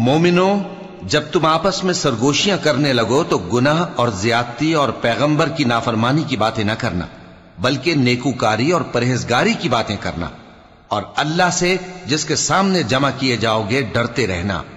मोमिनो, जब तुम आपस में सरगोशियां करने लगो तो गुनाह और ज्यादती और पैगंबर की नाफरमानी की बातें न करना, बल्कि नेकूकारी और परहेजगारी की बातें करना, और अल्लाह से जिसके सामने जमा किए जाओगे डरते रहना।